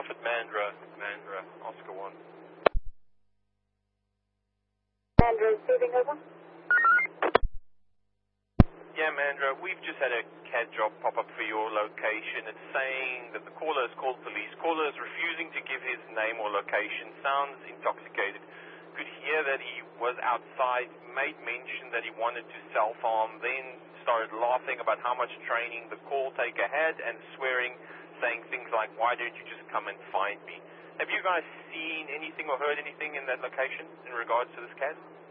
Prophet Mandra, Oscar 1. Mandra receiving over. Yeah, Mandra, we've just had a CAD job pop up for your location. It's saying that the caller has called police. Caller is refusing to give his name or location. Sounds intoxicated. Could hear that he was outside, made mention that he wanted to self-harm, then started laughing about how much training the call taker had and swearing, saying things like, why don't you just come and find me? Have you guys seen anything or heard anything in that location in regards to this CAD?